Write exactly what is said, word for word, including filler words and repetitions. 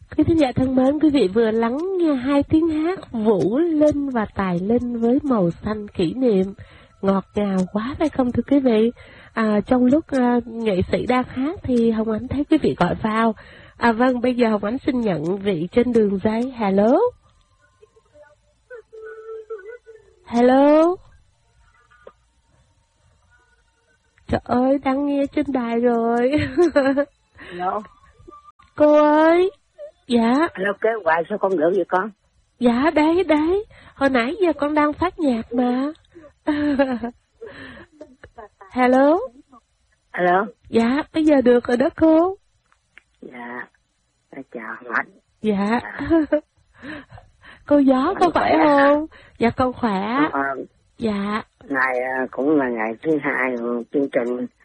Quý thính giả thân mến, quý vị vừa lắng nghe hai tiếng hát Vũ Linh và Tài Linh với Màu Xanh Kỷ Niệm. Ngọt ngào quá phải không thưa quý vị? À, trong lúc uh, nghệ sĩ đang hát thì Hồng Ánh thấy quý vị gọi vào. À vâng, bây giờ Hồng Ánh xin nhận vị trên đường dây. Hello. Hello. Trời ơi, đang nghe trên đài rồi. Hello. Cô ơi. Dạ. Hello, kế hoài sao không được vậy con? Dạ, đấy, đấy. Hồi nãy giờ con đang phát nhạc mà. Hello. Hello. Dạ, bây giờ được rồi đó cô. Dạ, chào Mạnh. Dạ. Cô Gió có phải không? Dạ con khỏe. À, dạ. Ngày cũng là ngày thứ hai của chương trình